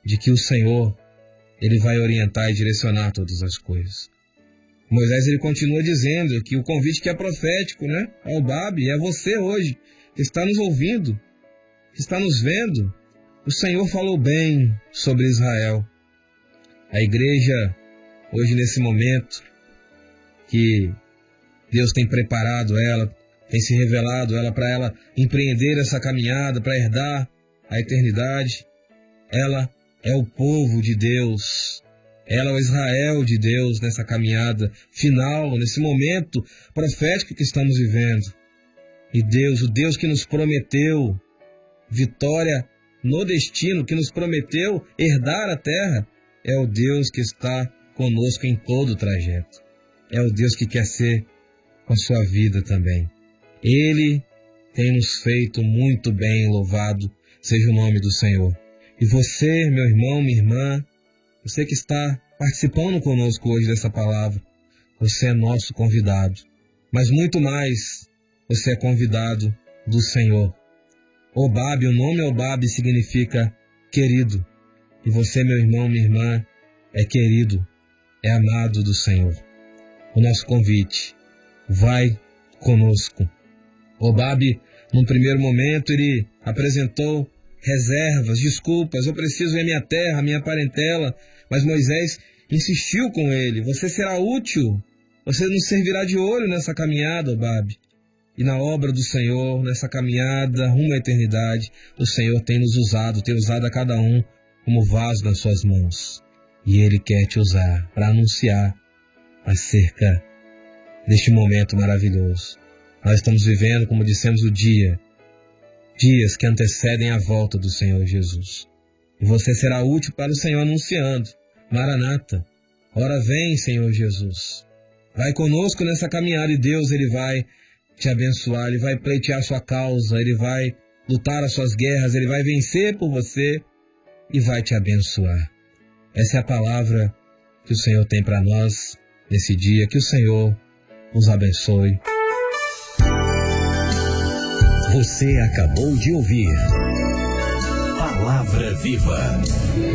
de que o Senhor, Ele vai orientar e direcionar todas as coisas. Moisés, ele continua dizendo que o convite que é profético, né? Ao Babe, é você hoje, que está nos ouvindo, que está nos vendo. O Senhor falou bem sobre Israel. A igreja, hoje nesse momento, que Deus tem preparado ela, tem se revelado ela para ela empreender essa caminhada, para herdar a eternidade. Ela é o povo de Deus. Ela é o Israel de Deus nessa caminhada final, nesse momento profético que estamos vivendo. E Deus, o Deus que nos prometeu vitória no destino, que nos prometeu herdar a terra, é o Deus que está conosco em todo o trajeto. É o Deus que quer ser com a sua vida também. Ele tem nos feito muito bem, louvado seja o nome do Senhor. E você, meu irmão, minha irmã, você que está participando conosco hoje dessa palavra, você é nosso convidado. Mas muito mais, você é convidado do Senhor. Obabe, o nome Obabe significa querido. E você, meu irmão, minha irmã, é querido, é amado do Senhor. O nosso convite, vai conosco. Obabe, num primeiro momento, ele apresentou reservas, desculpas, eu preciso ir à minha terra, à minha parentela. Mas Moisés insistiu com ele, você será útil, você nos servirá de olho nessa caminhada, Obabe. E na obra do Senhor, nessa caminhada rumo à eternidade, o Senhor tem nos usado, tem usado a cada um como vaso nas suas mãos. E Ele quer te usar para anunciar acerca deste momento maravilhoso. Nós estamos vivendo, como dissemos, dias que antecedem a volta do Senhor Jesus. E você será útil para o Senhor anunciando, Maranata, ora vem, Senhor Jesus. Vai conosco nessa caminhada e Deus, Ele vai te abençoar, Ele vai pleitear sua causa, Ele vai lutar as suas guerras, Ele vai vencer por você e vai te abençoar. Essa é a palavra que o Senhor tem para nós nesse dia. Que o Senhor nos abençoe. Você acabou de ouvir Palavra Viva.